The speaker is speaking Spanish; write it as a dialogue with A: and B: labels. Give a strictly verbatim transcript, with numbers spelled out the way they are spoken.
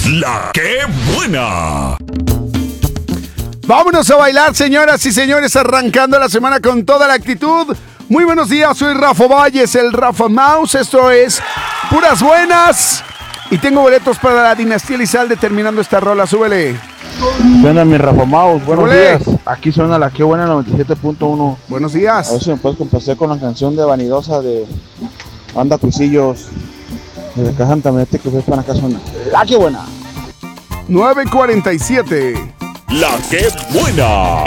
A: La que buena.
B: Vámonos a bailar, señoras y señores, arrancando la semana con toda la actitud. Muy buenos días, soy Rafa Valles, el Rafa Mouse. Esto es Puras Buenas. Y tengo boletos para la Dinastía Elizalde terminando esta rola. Súbele.
C: Suena mi Rafa Mouse, buenos
B: Súbele.
C: días. Aquí suena la que buena noventa y siete punto uno.
B: Buenos
C: A ver
B: días.
C: si me puedes complacer con la canción de Vanidosa de Banda Cuisillos. Desde acá Santa Mete, que fue para acá suena la que buena.
B: nueve cuarenta y siete.
A: La que buena.